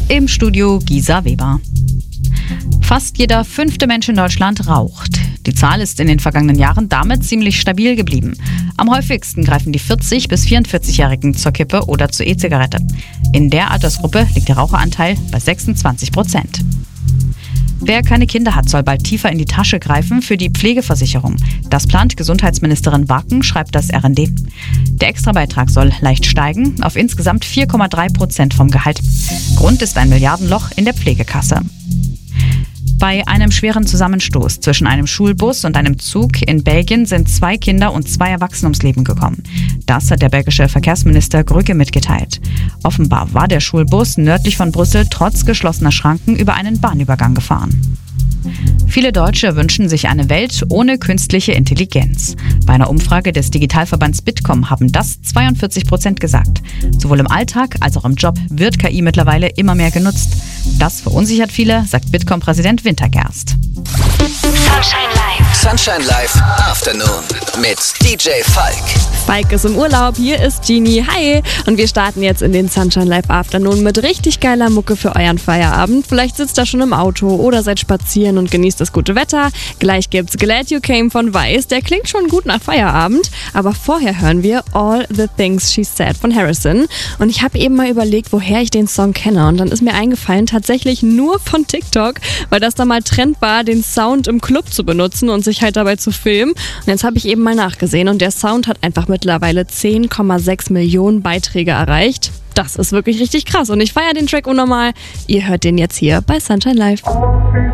Im Studio Gisa Weber. Fast jeder 5. Mensch in Deutschland raucht. Die Zahl ist in den vergangenen Jahren damit ziemlich stabil geblieben. Am häufigsten greifen die 40- bis 44-Jährigen zur Kippe oder zur E-Zigarette. In der Altersgruppe liegt der Raucheranteil bei 26%. Wer keine Kinder hat, soll bald tiefer in die Tasche greifen für die Pflegeversicherung. Das plant Gesundheitsministerin Wacken, schreibt das RND. Der Extrabeitrag soll leicht steigen, auf insgesamt 4,3% vom Gehalt. Grund ist ein Milliardenloch in der Pflegekasse. Bei einem schweren Zusammenstoß zwischen einem Schulbus und einem Zug in Belgien sind 2 Kinder und 2 Erwachsene ums Leben gekommen. Das hat der belgische Verkehrsminister Grügge mitgeteilt. Offenbar war der Schulbus nördlich von Brüssel trotz geschlossener Schranken über einen Bahnübergang gefahren. Viele Deutsche wünschen sich eine Welt ohne künstliche Intelligenz. Bei einer Umfrage des Digitalverbands Bitkom haben das 42% gesagt. Sowohl im Alltag als auch im Job wird KI mittlerweile immer mehr genutzt. Das verunsichert viele, sagt Bitkom-Präsident Wintergerst. Sunshine Live Afternoon mit DJ Falk. Falk ist im Urlaub, hier ist Genie, hi! Und wir starten jetzt in den Sunshine Live Afternoon mit richtig geiler Mucke für euren Feierabend. Vielleicht sitzt ihr schon im Auto oder seid spazieren und genießt das gute Wetter. Gleich gibt's Glad You Came von Weiß, der klingt schon gut nach Feierabend. Aber vorher hören wir All the Things She Said von Harrison. Und ich habe eben mal überlegt, woher ich den Song kenne. Und dann ist mir eingefallen, tatsächlich nur von TikTok, weil das da mal Trend war, den Sound im Club zu benutzen und sich halt dabei zu filmen. Und jetzt habe ich eben mal nachgesehen und der Sound hat einfach mittlerweile 10,6 Millionen Beiträge erreicht. Das ist wirklich richtig krass und ich feiere den Track unnormal. Ihr hört den jetzt hier bei Sunshine Live.